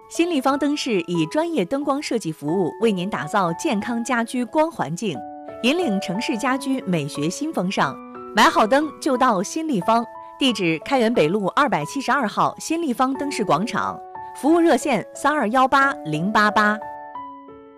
新立方灯饰以专业灯光设计服务，为您打造健康家居光环境，引领城市家居美学新风尚。买好灯就到新立方，地址开元北路272号新立方灯饰广场，服务热线3218-088。